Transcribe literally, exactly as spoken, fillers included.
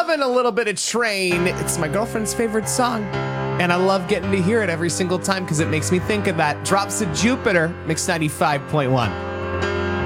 loving a little bit of Train. It's my girlfriend's favorite song. And I love getting to hear it every single time because it makes me think of that. Drops of Jupiter, Mix ninety-five point one.